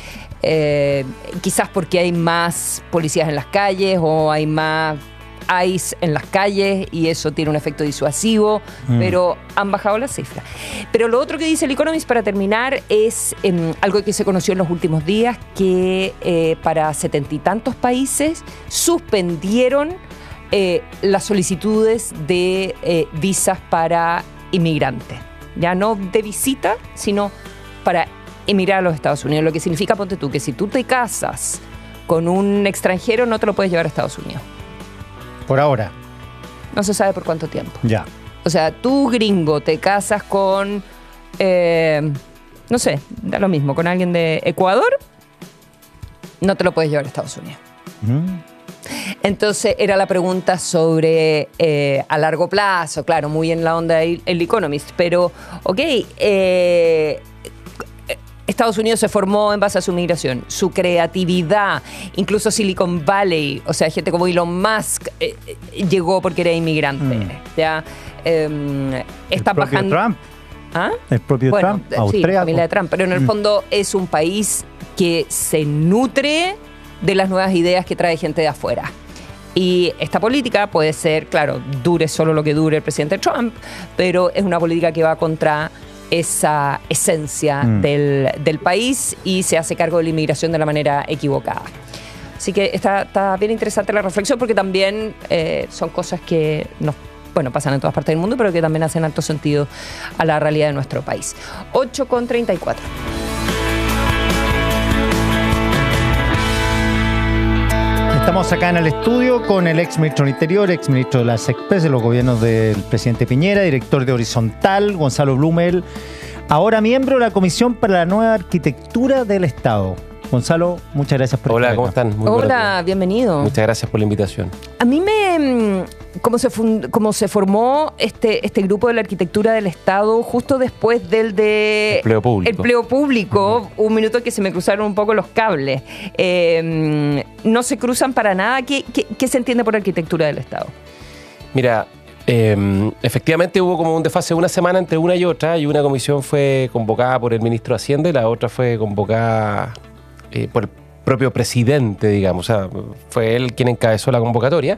Quizás porque hay más policías en las calles o hay más ICE en las calles y eso tiene un efecto disuasivo, pero han bajado las cifras. Pero lo otro que dice el Economist, para terminar, es algo que se conoció en los últimos días, que para 70 y tantos países suspendieron las solicitudes de visas para inmigrantes. Ya no de visita, sino para emigrar a los Estados Unidos. Lo que significa, ponte tú, que si tú te casas con un extranjero, no te lo puedes llevar a Estados Unidos. Por ahora. No se sabe por cuánto tiempo. Ya. O sea, tú, gringo, te casas con, no sé, da lo mismo, con alguien de Ecuador, no te lo puedes llevar a Estados Unidos. Entonces era la pregunta sobre a largo plazo, claro, muy en la onda del Economist, pero Estados Unidos se formó en base a su migración, su creatividad, incluso Silicon Valley, o sea, gente como Elon Musk llegó porque era inmigrante. ¿Ya? Está bajando. Trump. ¿Ah? El propio Trump, sí, la familia de Trump, pero en el fondo es un país que se nutre de las nuevas ideas que trae gente de afuera. Y esta política puede ser, claro, dure solo lo que dure el presidente Trump, pero es una política que va contra esa esencia del país y se hace cargo de la inmigración de la manera equivocada. Así que está bien interesante la reflexión, porque también son cosas que pasan en todas partes del mundo, pero que también hacen alto sentido a la realidad de nuestro país. 8:34. Estamos acá en el estudio con el ex ministro del Interior, ex ministro de las Express de los gobiernos del presidente Piñera, director de Horizontal, Gonzalo Blumel, ahora miembro de la Comisión para la Nueva Arquitectura del Estado. Gonzalo, muchas gracias por estar acá. ¿Cómo están? Muy Hola, bienvenido. Muchas gracias por la invitación. A mí como se formó este grupo de la arquitectura del Estado justo después del de empleo público, un minuto que se me cruzaron un poco los cables. No se cruzan para nada. ¿Qué se entiende por arquitectura del Estado? Mira, efectivamente hubo como un desfase de una semana entre una y otra, y una comisión fue convocada por el ministro de Hacienda y la otra fue convocada por el propio presidente, digamos. O sea, fue él quien encabezó la convocatoria.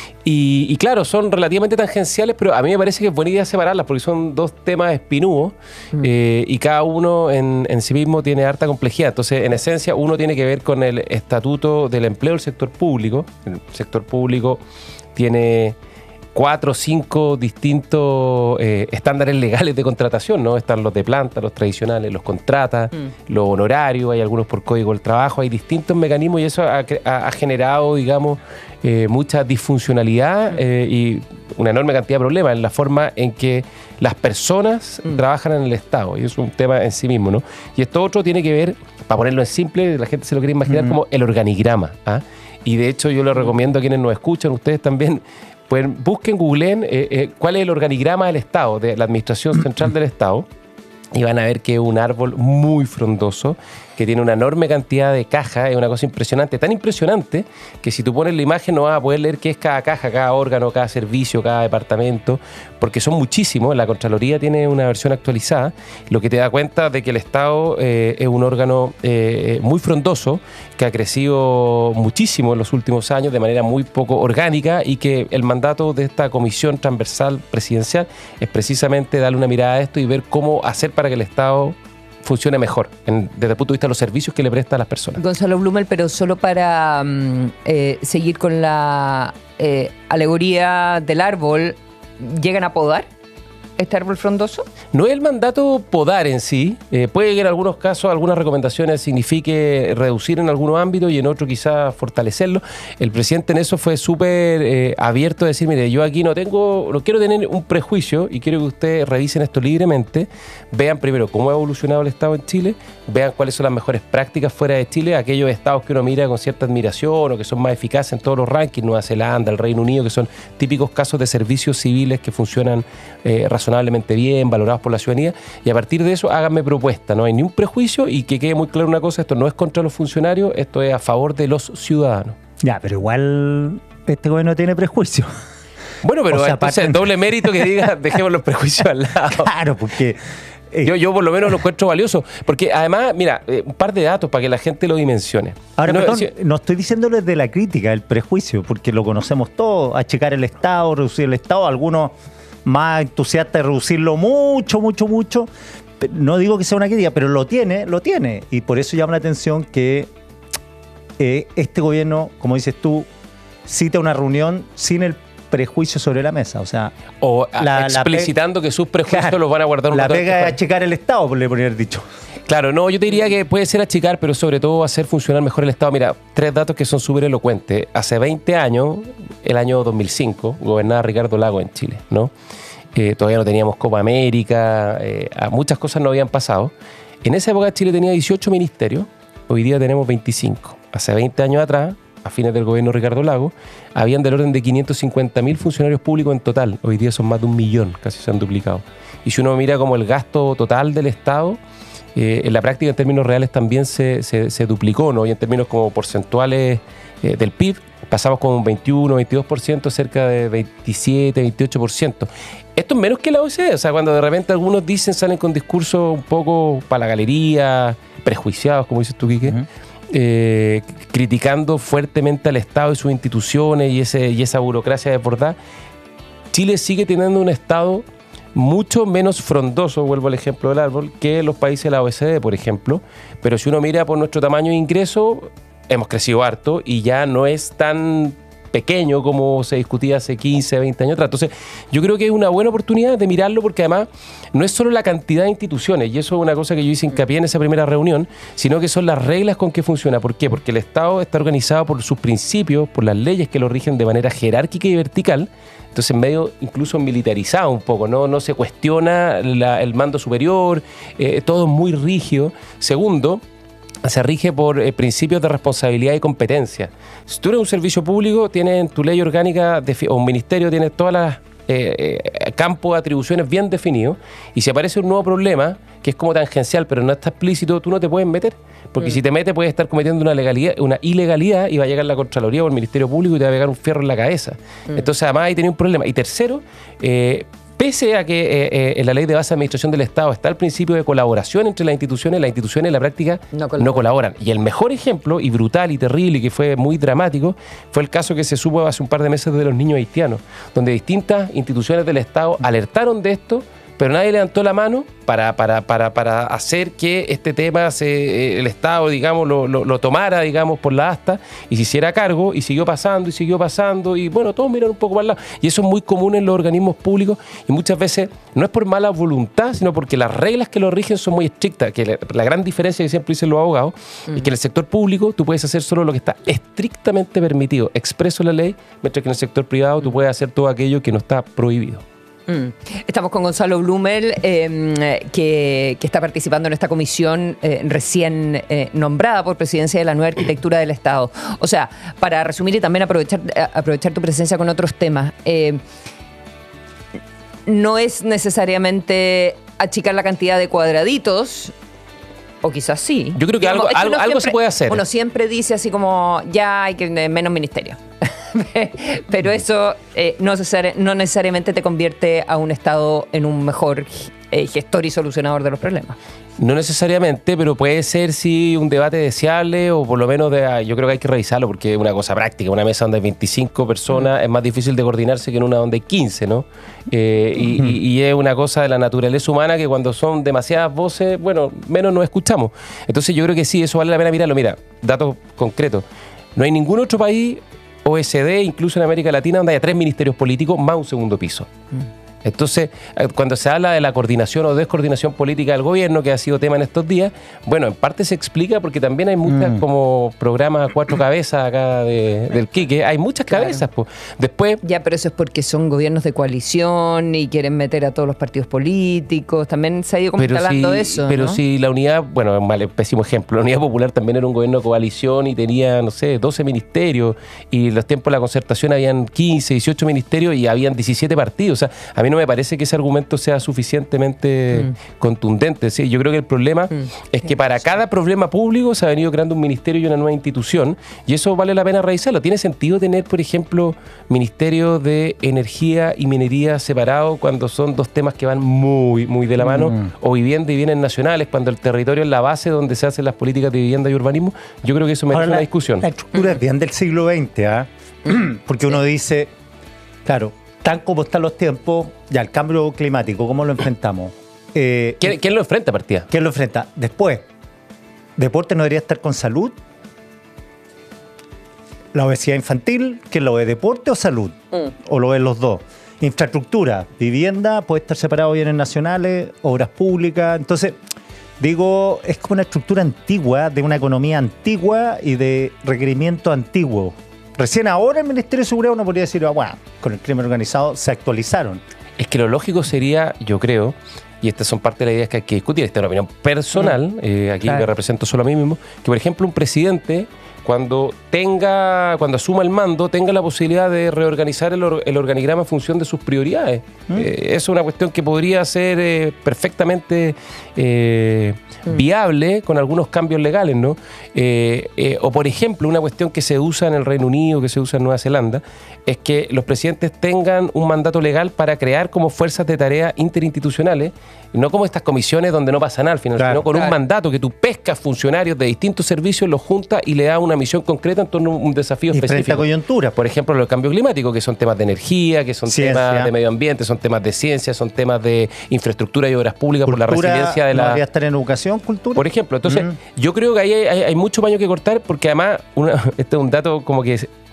Y claro, son relativamente tangenciales, pero a mí me parece que es buena idea separarlas porque son dos temas espinudos y cada uno en sí mismo tiene harta complejidad. Entonces, en esencia, uno tiene que ver con el estatuto del empleo del sector público. El sector público tiene 4 o 5 distintos estándares legales de contratación, ¿no? Están los de planta, los tradicionales, los contratas, los honorarios, hay algunos por código del trabajo, hay distintos mecanismos y eso ha generado, digamos, mucha disfuncionalidad y una enorme cantidad de problemas en la forma en que las personas trabajan en el Estado, y es un tema en sí mismo, ¿no? Y esto otro tiene que ver, para ponerlo en simple, la gente se lo quiere imaginar como el organigrama, ¿ah? Y de hecho yo le recomiendo a quienes nos escuchan, ustedes también, busquen, googleen cuál es el organigrama del Estado, de la Administración Central del Estado, y van a ver que es un árbol muy frondoso, que tiene una enorme cantidad de cajas, es una cosa impresionante, tan impresionante que si tú pones la imagen no vas a poder leer qué es cada caja, cada órgano, cada servicio, cada departamento, porque son muchísimos. La Contraloría tiene una versión actualizada, lo que te da cuenta de que el Estado es un órgano muy frondoso, que ha crecido muchísimo en los últimos años de manera muy poco orgánica, y que el mandato de esta comisión transversal presidencial es precisamente darle una mirada a esto y ver cómo hacer para que el Estado funcione mejor desde el punto de vista de los servicios que le presta a las personas. Gonzalo Blumel, pero solo para seguir con la alegoría del árbol, ¿llegan a podar este árbol frondoso? No es el mandato podar en sí, puede que en algunos casos algunas recomendaciones signifique reducir en algunos ámbitos y en otros quizás fortalecerlo. El presidente en eso fue súper abierto a decir, mire, yo aquí no quiero tener un prejuicio y quiero que ustedes revisen esto libremente, vean primero cómo ha evolucionado el Estado en Chile, vean cuáles son las mejores prácticas fuera de Chile, aquellos estados que uno mira con cierta admiración o que son más eficaces en todos los rankings, Nueva Zelanda, el Reino Unido, que son típicos casos de servicios civiles que funcionan razonablemente bien, valorados por la ciudadanía, y a partir de eso háganme propuestas, no hay ni un prejuicio, y que quede muy claro una cosa, esto no es contra los funcionarios, esto es a favor de los ciudadanos. Ya, pero igual este gobierno tiene prejuicio. Bueno, pero o sea, entonces doble mérito que diga dejemos los prejuicios al lado. Claro, porque yo por lo menos lo encuentro valioso, porque además, mira, un par de datos para que la gente lo dimensione. Ahora, perdón, no estoy diciéndolo desde la crítica, el prejuicio, porque lo conocemos todos, achicar el Estado, reducir el Estado, algunos más entusiastas de reducirlo mucho. No digo que sea una crítica, pero lo tiene, y por eso llama la atención que este gobierno, como dices tú, cita una reunión sin el prejuicio sobre la mesa, o sea, explicitando que sus prejuicios los van a guardar la pega es achicar el Estado, por le poner haber dicho. Claro, no, yo te diría que puede ser achicar, pero sobre todo hacer funcionar mejor el Estado. Mira, 3 datos que son súper elocuentes. Hace 20 años, el año 2005, gobernaba Ricardo Lagos en Chile, ¿no? Todavía no teníamos Copa América, muchas cosas no habían pasado. En esa época Chile tenía 18 ministerios, hoy día tenemos 25. Hace 20 años atrás, a fines del gobierno de Ricardo Lagos, habían del orden de 550.000 funcionarios públicos en total. Hoy día son más de 1 millón, casi se han duplicado. Y si uno mira como el gasto total del Estado, en la práctica en términos reales también se duplicó, ¿no? Y en términos como porcentuales del PIB, pasamos como un 21, 22%, cerca de 27, 28%. Esto es menos que la OCDE, o sea, cuando de repente algunos salen con discursos un poco para la galería, prejuiciados, como dices tú, Quique, criticando fuertemente al Estado y sus instituciones y esa burocracia desbordada. Chile sigue teniendo un Estado mucho menos frondoso, vuelvo al ejemplo del árbol, que los países de la OECD, por ejemplo, pero si uno mira por nuestro tamaño de ingreso, hemos crecido harto y ya no es tan pequeño como se discutía hace 15, 20 años atrás. Entonces, yo creo que es una buena oportunidad de mirarlo porque además no es solo la cantidad de instituciones, y eso es una cosa que yo hice hincapié en esa primera reunión, sino que son las reglas con que funciona. ¿Por qué? Porque el Estado está organizado por sus principios, por las leyes que lo rigen de manera jerárquica y vertical. Entonces, medio incluso militarizado un poco, no se cuestiona el mando superior, todo es muy rígido. Segundo, se rige por principios de responsabilidad y competencia. Si tú eres un servicio público, tienes en tu ley orgánica o un ministerio, tienes todas las campos de atribuciones bien definidos, y si aparece un nuevo problema que es como tangencial pero no está explícito, tú no te puedes meter, porque si te metes puedes estar cometiendo una ilegalidad y va a llegar la Contraloría o el Ministerio Público y te va a pegar un fierro en la cabeza. Entonces además ahí tenía un problema. Y tercero, pese a que en la Ley de Base de Administración del Estado está el principio de colaboración entre las instituciones en la práctica no colaboran. Y el mejor ejemplo, y brutal y terrible, y que fue muy dramático, fue el caso que se supo hace un par de meses de los niños haitianos, donde distintas instituciones del Estado alertaron de esto, pero nadie levantó la mano para hacer que este tema el Estado, digamos, lo tomara, digamos, por la asta y se hiciera cargo, y siguió pasando, y bueno, todos miran un poco para el lado. Y eso es muy común en los organismos públicos, y muchas veces no es por mala voluntad, sino porque las reglas que lo rigen son muy estrictas, que la gran diferencia que siempre dicen los abogados es que en el sector público tú puedes hacer solo lo que está estrictamente permitido, expreso en la ley, mientras que en el sector privado tú puedes hacer todo aquello que no está prohibido. Estamos con Gonzalo Blumel, que está participando en esta comisión recién nombrada por Presidencia de la Nueva Arquitectura del Estado. O sea, para resumir y también aprovechar tu presencia con otros temas, no es necesariamente achicar la cantidad de cuadraditos, o quizás sí. Yo creo que algo se puede hacer. Uno siempre dice así como, ya hay que menos ministerio. Pero eso no necesariamente te convierte a un Estado en un mejor gestor y solucionador de los problemas. No necesariamente, pero puede ser sí un debate deseable, o por lo menos yo creo que hay que revisarlo, porque es una cosa práctica. Una mesa donde hay 25 personas es más difícil de coordinarse que en una donde hay 15, ¿no? Y es una cosa de la naturaleza humana que cuando son demasiadas voces, bueno, menos nos escuchamos. Entonces yo creo que sí, eso vale la pena mirarlo. Mira, datos concretos. No hay ningún otro país OECD, incluso en América Latina, donde haya 3 ministerios políticos más un segundo piso. Entonces, cuando se habla de la coordinación o descoordinación política del gobierno, que ha sido tema en estos días, bueno, en parte se explica porque también hay muchas como programas a 4 cabezas acá del Quique, hay muchas cabezas. Pues. Después, ya, pero eso es porque son gobiernos de coalición y quieren meter a todos los partidos políticos, también se ha ido como instalando eso, pero ¿no? si la unidad, bueno, pésimo ejemplo, la Unidad Popular también era un gobierno de coalición y tenía, no sé, 12 ministerios, y en los tiempos de la concertación habían 15, 18 ministerios y habían 17 partidos. O sea, a mí no me parece que ese argumento sea suficientemente contundente. ¿Sí? Yo creo que el problema es que para cada problema público se ha venido creando un ministerio y una nueva institución, y eso vale la pena revisarlo. ¿Tiene sentido tener, por ejemplo, Ministerio de Energía y Minería separado cuando son dos temas que van muy, muy de la mano? O vivienda y bienes nacionales, cuando el territorio es la base donde se hacen las políticas de vivienda y urbanismo. Yo creo que eso merece una discusión. La estructura es bien del siglo XX, porque uno dice, claro, tan como están los tiempos, ya el cambio climático, ¿cómo lo enfrentamos? ¿Quién lo enfrenta, partida? ¿Quién lo enfrenta? Después, ¿deporte no debería estar con salud? ¿La obesidad infantil? ¿Quién lo ve, deporte o salud? ¿O lo ven los dos? Infraestructura, vivienda, puede estar separado, bienes nacionales, obras públicas. Entonces, digo, es como una estructura antigua, de una economía antigua y de requerimiento antiguo. Recién ahora el Ministerio de Seguridad uno podría decir, bueno, con el crimen organizado se actualizaron. Es que lo lógico sería, yo creo, y estas son parte de las ideas que hay que discutir, esta es una opinión personal, aquí me represento solo a mí mismo, que por ejemplo un presidente, cuando asuma el mando, tenga la posibilidad de reorganizar el organigrama en función de sus prioridades. Es una cuestión que podría ser perfectamente viable con algunos cambios legales, ¿no? O por ejemplo, una cuestión que se usa en el Reino Unido, que se usa en Nueva Zelanda, es que los presidentes tengan un mandato legal para crear como fuerzas de tarea interinstitucionales, no como estas comisiones donde no pasa nada al final, sino con un mandato que tú pescas funcionarios de distintos servicios, los juntas y le das una misión concreta en torno a un desafío específico. Frente a coyuntura. Por ejemplo, el cambio climático, que son temas de energía, que son temas de medio ambiente, son temas de ciencia, son temas de infraestructura y obras públicas, por la resiliencia de la... ¿Debería estar en educación, cultura? Por ejemplo, entonces yo creo que ahí hay mucho paño que cortar, porque además, este es un dato como que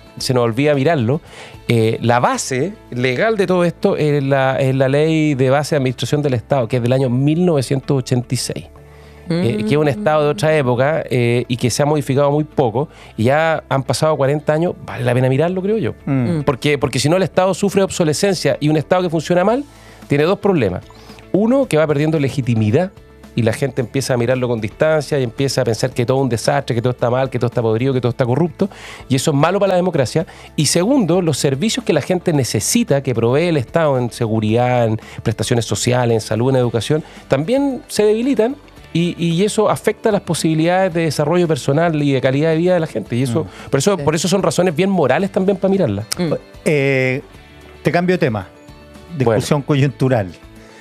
se nos olvida mirarlo, la base legal de todo esto es la Ley de Base de Administración del Estado, que es del año 1986. Que es un Estado de otra época y que se ha modificado muy poco, y ya han pasado 40 años, vale la pena mirarlo, creo yo. Porque si no, el Estado sufre obsolescencia, y un Estado que funciona mal tiene dos problemas. Uno, que va perdiendo legitimidad, y la gente empieza a mirarlo con distancia y empieza a pensar que todo es un desastre, que todo está mal, que todo está podrido, que todo está corrupto, y eso es malo para la democracia. Y segundo, los servicios que la gente necesita, que provee el Estado en seguridad, en prestaciones sociales, en salud, en educación, también se debilitan. Y eso afecta las posibilidades de desarrollo personal y de calidad de vida de la gente. Y eso, por eso son razones bien morales también para mirarlas. Te cambio de tema. Discusión coyuntural.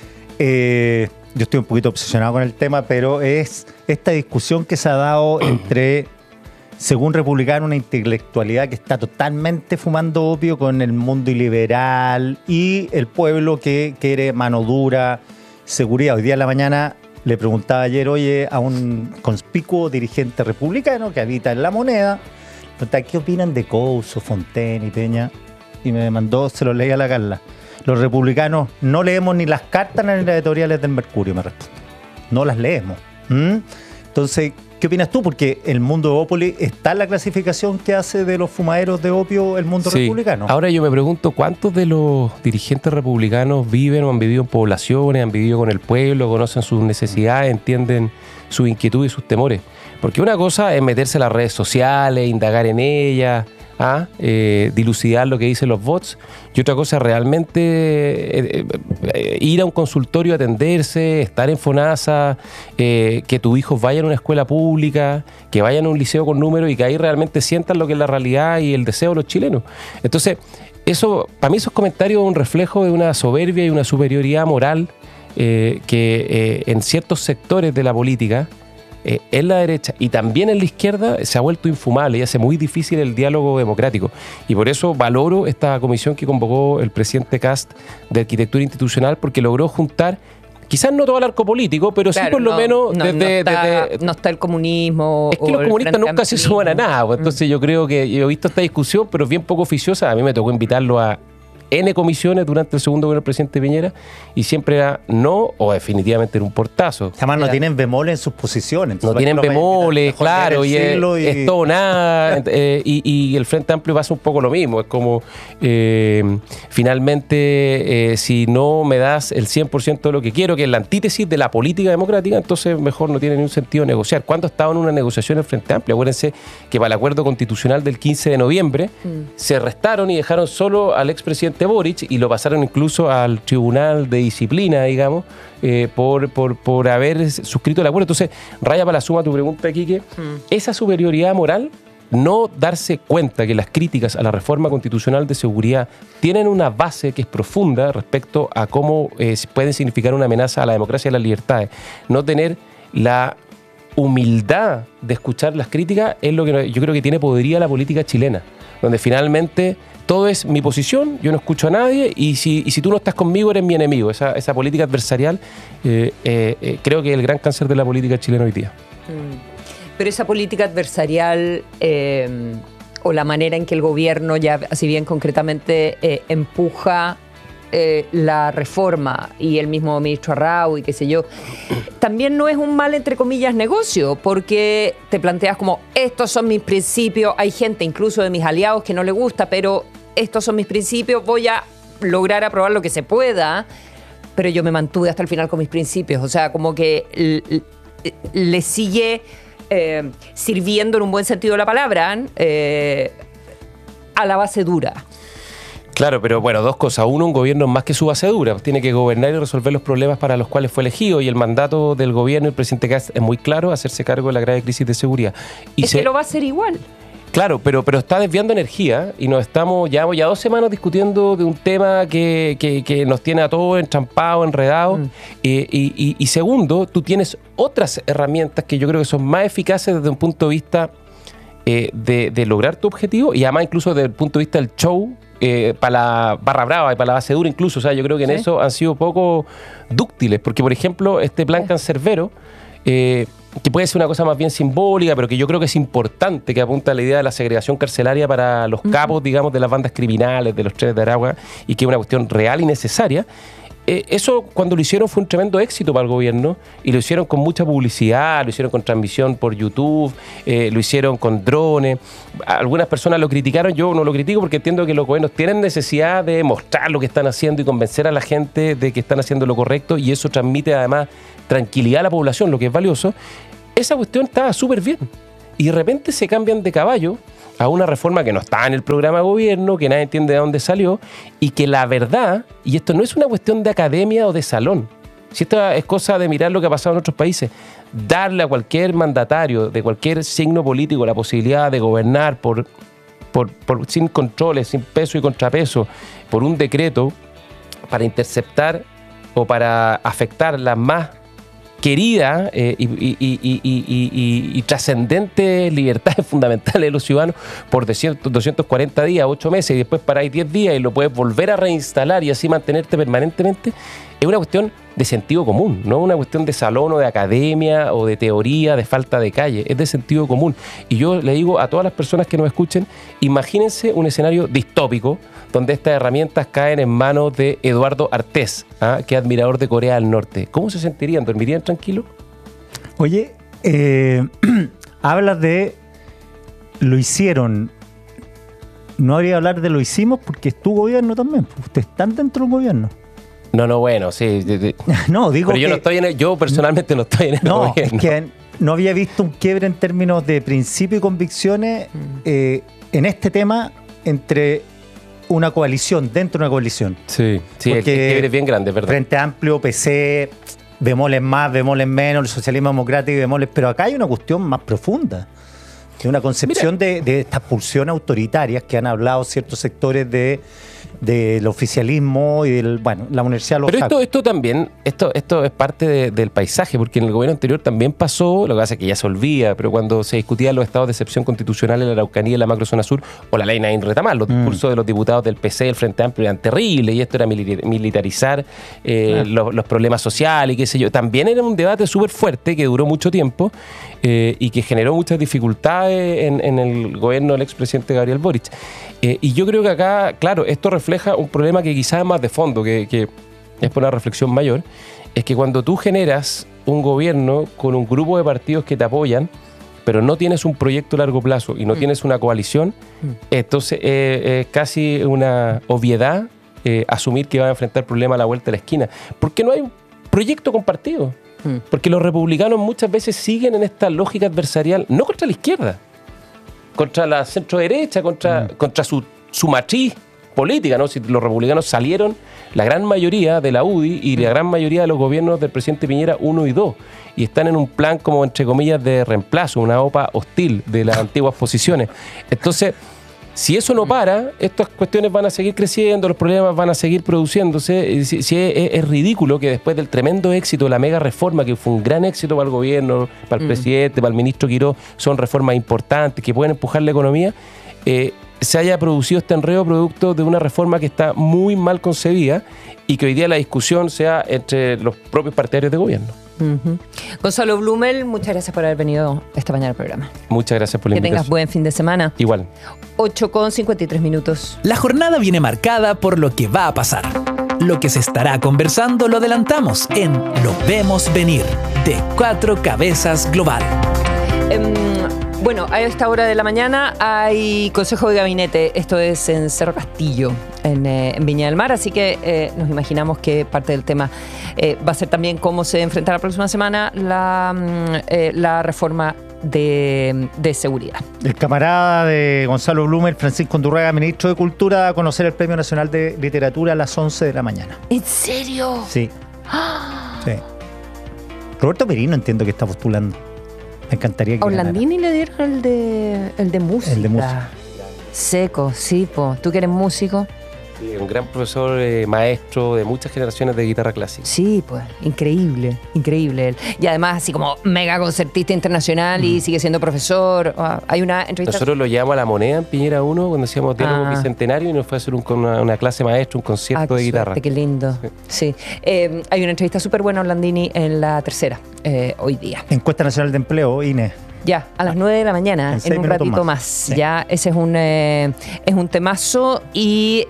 Yo estoy un poquito obsesionado con el tema, pero es esta discusión que se ha dado entre, según republicano, una intelectualidad que está totalmente fumando opio con el mundo iliberal y el pueblo que quiere mano dura, seguridad. Hoy día en la mañana le preguntaba ayer, a un conspicuo dirigente republicano que habita en La Moneda, preguntaba, ¿qué opinan de Couso, Fontaine y Peña? Y me mandó, se lo leí a la Carla. Los republicanos no leemos ni las cartas ni las editoriales del Mercurio, me responde. No las leemos. Entonces, ¿qué opinas tú? Porque el mundo de Opoli está en la clasificación que hace de los fumaderos de opio el mundo republicano. Ahora yo me pregunto, ¿cuántos de los dirigentes republicanos viven o han vivido en poblaciones, han vivido con el pueblo, conocen sus necesidades, entienden sus inquietudes y sus temores? Porque una cosa es meterse en las redes sociales, indagar en ellas, dilucidar lo que dicen los bots, y otra cosa es realmente ir a un consultorio a atenderse, estar en FONASA, que tus hijos vayan a una escuela pública, que vayan a un liceo con números y que ahí realmente sientan lo que es la realidad y el deseo de los chilenos. Entonces, para mí esos comentarios son un reflejo de una soberbia y una superioridad moral que en ciertos sectores de la política, en la derecha y también en la izquierda, se ha vuelto infumable y hace muy difícil el diálogo democrático. Y por eso valoro esta comisión que convocó el presidente Kast de Arquitectura Institucional, porque logró juntar, quizás no todo el arco político, pero claro, sí por lo menos no está el comunismo. Es que los comunistas nunca se suman a nada. Pues, entonces yo creo que yo he visto esta discusión, pero es bien poco oficiosa. A mí me tocó invitarlo a N comisiones durante el segundo gobierno del presidente Piñera, y siempre era no o definitivamente era un portazo. Además no tienen bemoles en sus posiciones. No tienen bemoles, claro, y es todo nada. Y el Frente Amplio pasa un poco lo mismo. Es como, finalmente, si no me das el 100% de lo que quiero, que es la antítesis de la política democrática, entonces mejor no tiene ningún sentido negociar. ¿Cuándo estaba en una negociación el Frente Amplio? Acuérdense que para el acuerdo constitucional del 15 de noviembre se restaron y dejaron solo al expresidente Boric y lo pasaron incluso al Tribunal de Disciplina, digamos, por haber suscrito el acuerdo. Entonces, raya para la suma tu pregunta, Quique, esa superioridad moral, no darse cuenta que las críticas a la reforma constitucional de seguridad tienen una base que es profunda respecto a cómo pueden significar una amenaza a la democracia y a las libertades, no tener la humildad de escuchar las críticas, es lo que yo creo que tiene podrida la política chilena, donde finalmente todo es mi posición, yo no escucho a nadie, y si tú no estás conmigo eres mi enemigo. Esa política adversarial creo que es el gran cáncer de la política chilena hoy día. Pero esa política adversarial o la manera en que el gobierno, ya así bien concretamente, empuja la reforma, y el mismo ministro Arrau y qué sé yo, también no es un mal, entre comillas, negocio, porque te planteas como, estos son mis principios, hay gente incluso de mis aliados que no le gusta, pero estos son mis principios, voy a lograr aprobar lo que se pueda, pero yo me mantuve hasta el final con mis principios. O sea, como que le sigue sirviendo, en un buen sentido de la palabra, a la base dura. Claro, pero bueno, dos cosas. Uno, un gobierno más que su base dura. Tiene que gobernar y resolver los problemas para los cuales fue elegido. Y el mandato del gobierno, el presidente Kast, es muy claro: hacerse cargo de la grave crisis de seguridad. Y que lo va a hacer igual. Claro, pero está desviando energía, y nos estamos ya 2 semanas discutiendo de un tema que nos tiene a todos entrampados, enredados. Y segundo, tú tienes otras herramientas que yo creo que son más eficaces desde un punto de vista de lograr tu objetivo, y además incluso desde el punto de vista del show, para la barra brava y para la base dura incluso. O sea, yo creo que en eso han sido poco dúctiles, porque por ejemplo este plan cancerbero que puede ser una cosa más bien simbólica, pero que yo creo que es importante, que apunta a la idea de la segregación carcelaria para los capos, digamos, de las bandas criminales, de los trenes de Aragua, y que es una cuestión real y necesaria. Eso cuando lo hicieron fue un tremendo éxito para el gobierno, y lo hicieron con mucha publicidad, lo hicieron con transmisión por YouTube, lo hicieron con drones. Algunas personas lo criticaron, yo no lo critico porque entiendo que los gobiernos tienen necesidad de mostrar lo que están haciendo y convencer a la gente de que están haciendo lo correcto, y eso transmite además tranquilidad a la población, lo que es valioso. Esa cuestión estaba súper bien, y de repente se cambian de caballo a una reforma que no está en el programa de gobierno, que nadie entiende de dónde salió, y que la verdad, y esto no es una cuestión de academia o de salón, si esto es cosa de mirar lo que ha pasado en otros países, darle a cualquier mandatario de cualquier signo político la posibilidad de gobernar sin controles, sin peso y contrapeso, por un decreto para interceptar o para afectar las más querida y trascendente libertades fundamentales de los ciudadanos por 240 días, 8 meses, y después paráis 10 días y lo puedes volver a reinstalar y así mantenerte permanentemente, es una cuestión de sentido común, no una cuestión de salón o de academia o de teoría, de falta de calle, es de sentido común. Y yo le digo a todas las personas que nos escuchen, imagínense un escenario distópico donde estas herramientas caen en manos de Eduardo Artés, que es admirador de Corea del Norte. ¿Cómo se sentirían? ¿Dormirían tranquilos? Oye, hablas de lo hicieron. No habría que hablar de lo hicimos porque es tu gobierno también. Ustedes están dentro del gobierno. No, bueno, sí. No, digo pero yo personalmente no estoy en el gobierno. Es que no había visto un quiebre en términos de principio y convicciones en este tema entre una coalición, dentro de una coalición. Sí, el quiebre es bien grande, ¿verdad? Frente Amplio, PC, bemoles más, bemoles menos, el socialismo democrático y bemoles, pero acá hay una cuestión más profunda. Es una concepción de estas pulsiones autoritarias que han hablado ciertos sectores del oficialismo y la Universidad de los Pero esto es parte del paisaje, porque en el gobierno anterior también pasó, lo que pasa es que ya se olvida, pero cuando se discutían los estados de excepción constitucional en la Araucanía y en la macrozona sur, o la ley Naín Retamal, los discursos de los diputados del PC y del Frente Amplio eran terribles, y esto era militarizar los problemas sociales y qué sé yo. También era un debate súper fuerte que duró mucho tiempo y que generó muchas dificultades en el gobierno del expresidente Gabriel Boric. Y yo creo que acá, claro, esto refleja un problema que quizás es más de fondo, que es por una reflexión mayor, es que cuando tú generas un gobierno con un grupo de partidos que te apoyan, pero no tienes un proyecto a largo plazo y no tienes una coalición, entonces es casi una obviedad asumir que va a enfrentar problemas a la vuelta de la esquina, porque no hay un proyecto compartido, porque los republicanos muchas veces siguen en esta lógica adversarial, no contra la izquierda, contra la centro-derecha, contra su matriz política, ¿no? Si los republicanos salieron, la gran mayoría de la UDI y la gran mayoría de los gobiernos del presidente Piñera 1 y 2, y están en un plan como, entre comillas, de reemplazo, una OPA hostil de las antiguas posiciones. Entonces, si eso no para, estas cuestiones van a seguir creciendo, los problemas van a seguir produciéndose. Es ridículo que después del tremendo éxito de la mega reforma, que fue un gran éxito para el gobierno, para el presidente, para el ministro Quiró, son reformas importantes que pueden empujar la economía, se haya producido este enredo producto de una reforma que está muy mal concebida y que hoy día la discusión sea entre los propios partidarios de gobierno. Gonzalo Blumel, muchas gracias por haber venido esta mañana al programa. Muchas gracias por la invitación. Que tengas buen fin de semana. Igual. 8:53. La jornada viene marcada por lo que va a pasar. Lo que se estará conversando lo adelantamos en Lo Vemos Venir, de Cuatro Cabezas Global. Bueno, a esta hora de la mañana hay Consejo de Gabinete, esto es en Cerro Castillo, en Viña del Mar, así que nos imaginamos que parte del tema va a ser también cómo se enfrenta la próxima semana la reforma de seguridad. El camarada de Gonzalo Blumel, Francisco Undurraga, ministro de Cultura, da a conocer el Premio Nacional de Literatura a las 11 de la mañana. ¿En serio? Sí. Sí. Roberto Perino entiendo que está postulando. Me encantaría que Orlandini le dieron el de música. El de música. Seco, sí, po. ¿Tú que eres músico? Sí, un gran profesor, maestro de muchas generaciones de guitarra clásica. Sí, pues, increíble él. Y además, así como mega concertista internacional y sigue siendo profesor. Hay una entrevista. Nosotros lo llevamos a La Moneda en Piñera 1 cuando hacíamos diálogo bicentenario y nos fue a hacer una clase maestro, un concierto de guitarra. Qué lindo. Sí. Hay una entrevista súper buena a Orlandini en La Tercera, hoy día. Encuesta Nacional de Empleo, INE. Ya, a las 9 de la mañana, en un ratito más. Sí. Ya, ese es un temazo y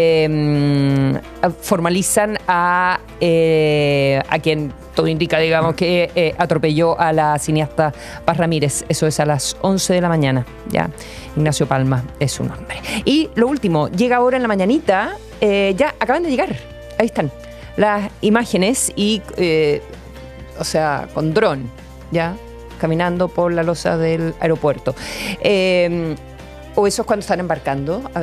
formalizan a quien todo indica, digamos, que atropelló a la cineasta Paz Ramírez. Eso es a las 11 de la mañana. Ya, Ignacio Palma es su nombre. Y lo último, llega ahora en la mañanita, ya acaban de llegar. Ahí están las imágenes y, o sea, con dron, ya, caminando por la losa del aeropuerto. O eso es cuando están embarcando.